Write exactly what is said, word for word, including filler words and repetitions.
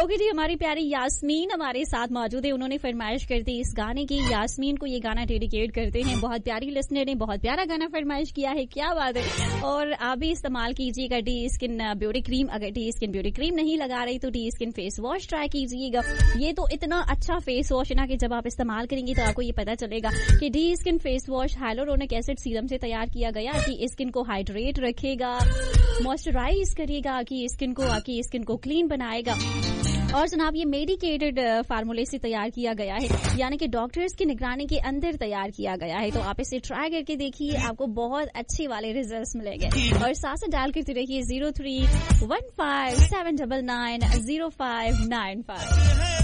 Okay जी, हमारी प्यारी यास्मीन हमारे साथ मौजूद है। उन्होंने फरमाइश कर दी इस गाने की। यास्मीन को ये गाना डेडिकेट करते हैं। बहुत प्यारी लिसनर ने बहुत प्यारा गाना फरमाइश किया है, क्या बात है। और आप भी इस्तेमाल कीजिएगा डी स्किन ब्यूटी क्रीम। अगर डी स्किन ब्यूटी क्रीम नहीं लगा रही तो D skin face wash try कीजिएगा। ये तो इतना अच्छा फेस वॉश है ना कि जब आप इस्तेमाल करेंगे तो आपको ये पता चलेगा कि D skin face wash hyaluronic acid serum से तैयार किया गया, कि स्किन को हाइड्रेट रखेगा, मॉइस्चराइज करेगा, कि स्किन को आपकी स्किन को क्लीन बनाएगा। और जनाब ये मेडिकेटेड फार्मूले से तैयार किया गया है, यानी कि डॉक्टर्स की निगरानी के अंदर तैयार किया गया है। तो आप इसे ट्राई करके देखिए, आपको बहुत अच्छे वाले रिजल्ट्स मिलेंगे। और साथ साथ डायल करते रहिए zero three one five seven double nine zero five nine five.